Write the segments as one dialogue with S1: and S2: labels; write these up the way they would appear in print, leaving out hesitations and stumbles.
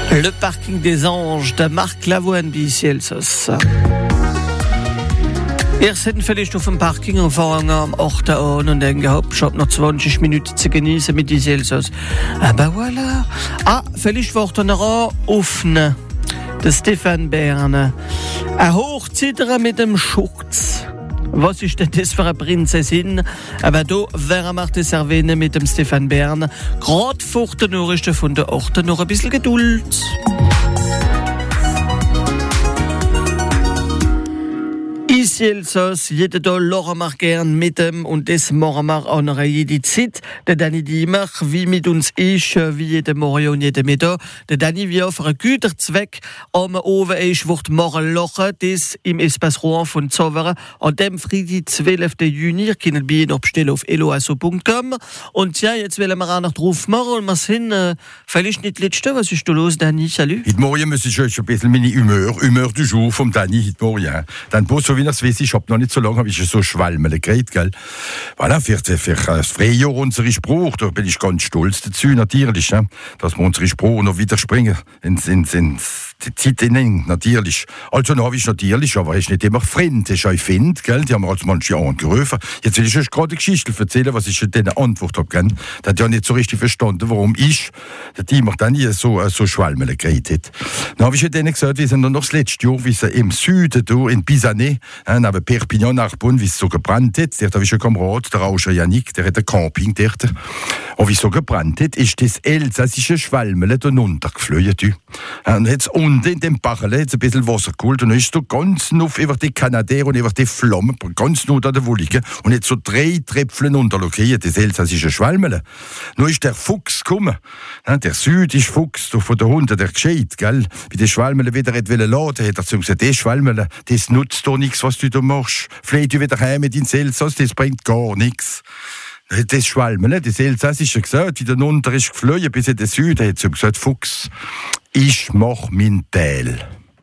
S1: Le parking des Anges de Marc Lavoine Biesielsos. Sind vielleicht auf dem Parking und fangen am 8. an und denken, ich habe noch 20 Minuten zu genießen mit den Elsass. Aber voilà. Vielleicht wird er noch offen. Der Stefan Berne. Ein Hochzitterer mit dem Schurz. Was ist denn das für eine Prinzessin? Aber da wäre man das erwähnen mit dem Stefan Berne. Gerade vor den Nachrichten von der Orte noch ein bisschen Geduld. Elsass, jede da lachen wir gern mit dem und das machen wir auch noch jede Zeit. Der Danny Diemer, wie mit uns ist, wie jede Morgen und jede Mittag. Der Danny, wie auf einen Güterzweck am Oven ist, wird morgen lachen, das im Espace Rouen von Zovere. An dem Freitag, 12. Juni, ihr könnt bei Ihnen abstellen auf eloasso.com. Und ja, jetzt wollen wir auch noch drauf machen und wir sind vielleicht nicht letzte. Was ist da los, Danny? Salut.
S2: Heute Morgen muss ich euch ein bisschen meine Humeur du Jour vom Danny heute Morgen. Dann so wie das weiß ich habe noch nicht so lange, habe ich so Schwalmele geredet, gell? Voilà, für das Frühjahr unsere Spruch, da bin ich ganz stolz dazu, natürlich, ne? Dass wir unsere Spruch noch wieder springen ins die Zeit hinein, natürlich. Also, noch habe ich natürlich, aber ist nicht immer Freund, ist euch Find, gell? Die haben wir als manche angerufen. Jetzt will ich euch gerade eine Geschichte erzählen, was ich denen Antwort habe, gell? Der hat ja nicht so richtig verstanden, warum ich, der Team dann hier so Schwalmele geredet hat. Dann habe ich denen gesagt, wir sind noch das letzte Jahr, wie sie im Süden, da in Pisanet, neben Perpignan Narbonne, wie es so gebrannt hat. Dort habe ich einen Kamerad, der Rauscher Yannick, der hat ein Camping dort. Und wie es so gebrannt hat, ist das elsässische Schwalmele da runtergeflogen. Und jetzt unten in dem Bachel hat es ein bisschen Wasser geholt und dann ist so ganz nuff über die Kanadier und über die Flammen, ganz nur da der Wollige. Und jetzt so 3 Tröpfchen runterlockiert, das elsässische Schwalmele. Nun ist der Fuchs gekommen. Der südische Fuchs von der Hunde, der gescheit, gell? Wie der Schwalmele wieder laden hat er zu gesagt, das Schwalmele, das nutzt doch nichts, was du da machst. Vielleicht du wieder heim mit ins Elsass, das bringt gar nichts. Das Schwalmele, das Elsässische gesagt, wie der Unter ist geflogen bis in den Süden, hat sie gesagt, Fuchs, ich mach mein Teil.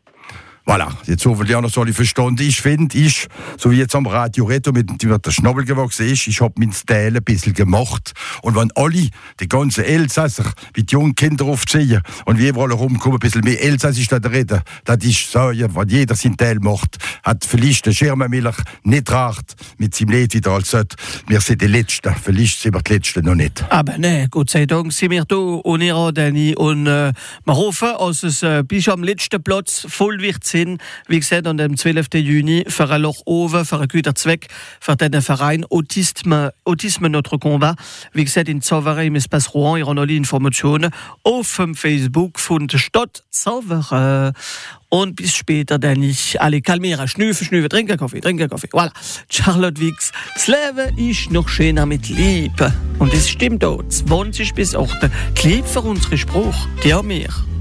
S2: Voilà, jetzt hoffentlich auch noch so verstanden. Ich finde, so wie jetzt am Radio Reto mit der Schnabel gewachsen ist, ich habe mein Teil ein bisschen gemacht. Und wenn alle, die ganzen Elsasser, wie die jungen Kinder aufziehen und wie überall herumkommen, ein bisschen mehr Elsassisch da reden, das ist so, wenn jeder sein Teil macht, hat vielleicht der Schirmenmiller nicht recht mit seinem Lied wieder als sagt, wir sind die Letzten, vielleicht sind wir die Letzten noch nicht.
S1: Aber ne, Gott sei Dank sind wir da und ihr, Danny, und wir hoffen, dass es bis am letzten Platz voll wird sein. Wie gesagt, an dem 12. Juni für ein Loch oben, für einen guten Zweck, für den Verein Autisme Notre Combat. Wie gesagt, in Zovere im Espace Rouen, ihr habt alle Informationen auf dem Facebook von der Stadt Zovere. Und bis später, Danny. Alle kalmieren, schnüffeln, trinken Kaffee. Voilà. Charlotte Wix. Das Leben ist noch schöner mit Liebe. Und es stimmt auch. 20 bis 8. Die Liebe für unseren Spruch, die haben wir.